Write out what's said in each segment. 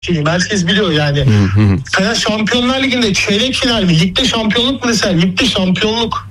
Herkes biliyor yani. Fener Şampiyonlar Ligi'nde çeyrek final mi? Ligde şampiyonluk mu mesela? Ligde şampiyonluk.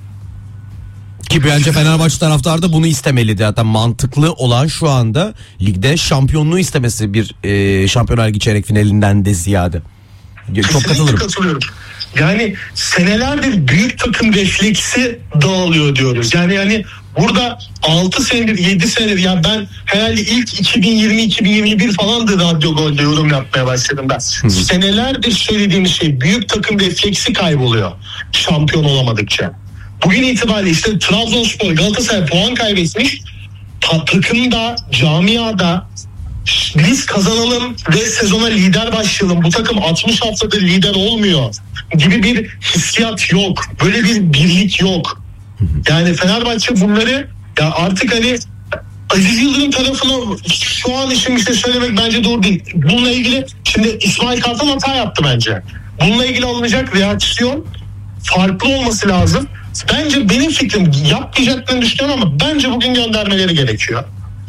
Ki bence Fenerbahçe taraftarı da bunu istemeliydi. Zaten mantıklı olan şu anda ligde şampiyonluğu istemesi bir Şampiyonlar Ligi çeyrek finalinden de ziyade. Çok katılıyorum. Yani senelerdir büyük takım refleksi dağılıyor diyoruz. Yani burada 6 senedir 7 senedir ya ben herhalde ilk 2020-2021 falandı Radyo Gol'de yorum yapmaya başladım ben. Senelerdir söylediğimiz şey büyük takım refleksi kayboluyor şampiyon olamadıkça. Bugün itibariyle işte Trabzonspor, Galatasaray puan kaybetmiş. Takımda, camiada biz kazanalım ve sezona lider başlayalım. Bu takım 60 haftadır lider olmuyor gibi bir hissiyat yok. Böyle bir birlik yok. Yani Fenerbahçe bunları ya artık hani Aziz Yıldırım tarafına şu an için bir şey söylemek bence doğru değil. Bununla ilgili şimdi İsmail Kartal hata yaptı bence. Bununla ilgili alınacak reaksiyon farklı olması lazım. Bence benim fikrim yapmayacaklarını düşünüyorum ama bence bugün göndermeleri gerekiyor.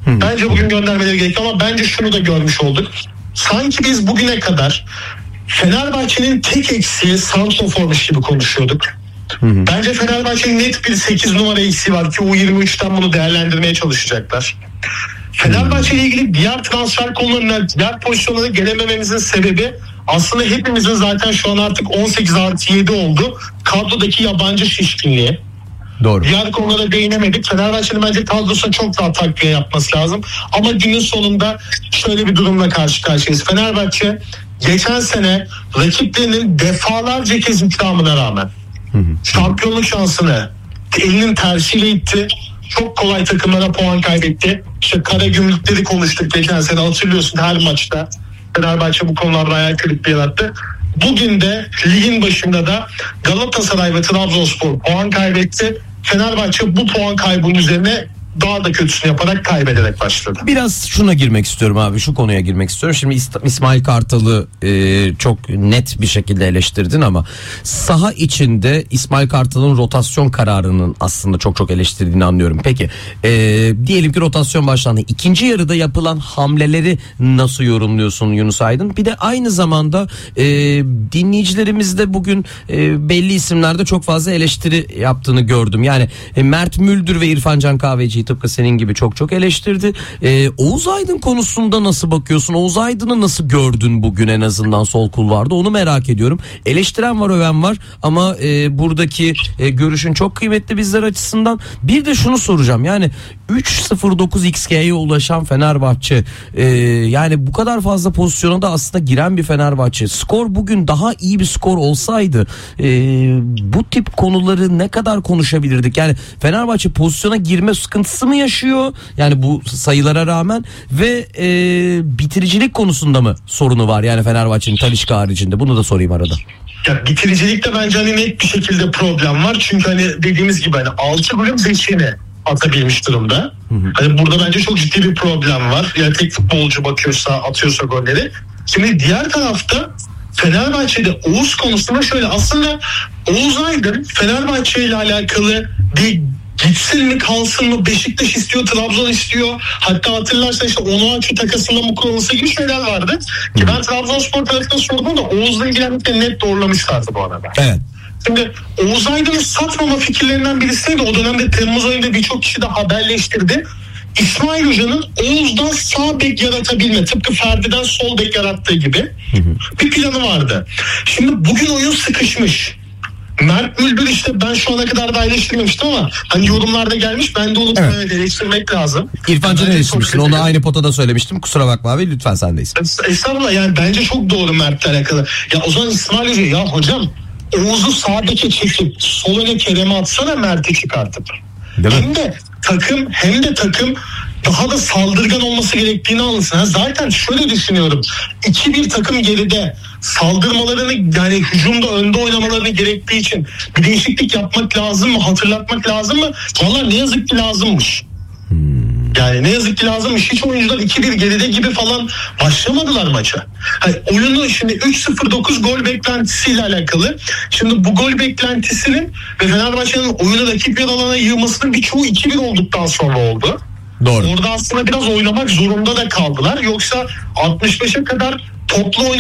Ama bence şunu da görmüş olduk. Sanki biz bugüne kadar Fenerbahçe'nin tek eksiği santroformuş gibi konuşuyorduk. Bence Fenerbahçe'nin net bir 8 numara eksiği var ki U23'ten bunu değerlendirmeye çalışacaklar. Fenerbahçe ile ilgili diğer transfer konularına, diğer pozisyonlara gelemememizin sebebi aslında hepimizin zaten şu an artık 18+7 oldu. Kadrodaki yabancı şişkinliği. Doğru. Diğer konulara değinemedik. Fenerbahçe'nin bence kadrosuna çok daha takviye yapması lazım. Ama günün sonunda şöyle bir durumla karşı karşıyayız. Fenerbahçe geçen sene rakiplerinin defalarca kez ikramına rağmen şampiyonluk şansını elinin tersiyle itti. Çok kolay takımlara puan kaybetti. İşte Karagümrükleri konuştuk geçen sene, hatırlıyorsun her maçta. Fenerbahçe bu konularda hayal kırıklığı yarattı. Bugün de ligin başında da Galatasaray ve Trabzonspor puan kaybetti. Fenerbahçe bu puan kaybının üzerine daha da kötüsünü yaparak kaybederek başladı. Biraz şuna girmek istiyorum abi, şu konuya girmek istiyorum. Şimdi İsmail Kartal'ı çok net bir şekilde eleştirdin ama saha içinde İsmail Kartal'ın rotasyon kararının aslında çok eleştirdiğini anlıyorum. Peki diyelim ki rotasyon başlandı. İkinci yarıda yapılan hamleleri nasıl yorumluyorsun Yunus Aydın? Bir de aynı zamanda dinleyicilerimizde bugün belli isimlerde çok fazla eleştiri yaptığını gördüm. Yani Mert Müldür ve İrfan Can Kahveci'yi tıpkı senin gibi çok eleştirdi. Oğuz Aydın konusunda nasıl bakıyorsun? Oğuz Aydın'ı nasıl gördün bugün, en azından sol kulvarda? Onu merak ediyorum. Eleştiren var, öven var ama buradaki görüşün çok kıymetli bizler açısından. Bir de şunu soracağım. Yani 3.09 XG'ye ulaşan Fenerbahçe, yani bu kadar fazla pozisyona da aslında giren bir Fenerbahçe. Skor bugün daha iyi bir skor olsaydı bu tip konuları ne kadar konuşabilirdik? Yani Fenerbahçe pozisyona girme sıkıntısı mı yaşıyor? Yani bu sayılara rağmen ve bitiricilik konusunda mı sorunu var? Yani Fenerbahçe'nin Talisca haricinde. Bunu da sorayım arada. Ya bitiricilikte bence hani net bir şekilde problem var. Çünkü hani dediğimiz gibi hani 6 golün 5'ini atabilmiş durumda. Hani burada bence çok ciddi bir problem var. Yani tek futbolcu bakıyorsa, atıyorsa golleri. Şimdi diğer tarafta Fenerbahçe'de Oğuz konusunda şöyle, aslında Oğuz Aydın Fenerbahçe ile alakalı bir gitsin mi kalsın mı, Beşiktaş istiyor, Trabzon istiyor. Hatta hatırlarsan işte Onuachu takasında mı kurulması gibi şeyler vardı. Ki ben Trabzonspor tarafına sordum da Oğuz'la ilgilenmekle net doğrulamışlardı bu arada. Evet. Şimdi Oğuz Aydın'ı satmama fikirlerinden birisiydi. O dönemde Temmuz ayında birçok kişi de haberleştirdi. İsmail Hoca'nın Oğuz'dan sağ bek yaratabilme, tıpkı Ferdi'den sol bek yarattığı gibi bir planı vardı. Şimdi bugün oyun sıkışmış. Mert Müldür işte ben şu ana kadar da eleştirmemiştim ama hani yorumlarda gelmiş, ben de onu eleştirmek lazım. İrfan Can'ı eleştirmiştin, onu aynı potada söylemiştim, kusura bakma abi, lütfen sendeyiz. Estağfurullah, yani bence çok doğru Mert'le alakalı. Ya o zaman İsmail Hoca, ya hocam Oğuz'u sağ beke çekip sol öne Kerem'e atsana, Mert'i çıkartıp. Hem de takım daha da saldırgan olması gerektiğini anlasın. Zaten şöyle düşünüyorum. 2-1 takım geride, saldırmalarını, yani hücumda önde oynamalarını gerektiği için bir değişiklik yapmak lazım mı? Hatırlatmak lazım mı? Vallahi ne yazık ki lazımmış. Yani ne yazık ki lazımmış. Hiç oyuncular 2-1 geride gibi falan başlamadılar maça. Hani oyunu şimdi 3-0-9 gol beklentisiyle alakalı. Şimdi bu gol beklentisinin ve Fenerbahçe'nin oyunu rakip yer alana yığmasının birçoğu 2-1 olduktan sonra oldu. Doğru. Orada aslında biraz oynamak zorunda da kaldılar. Yoksa 65'e kadar toplu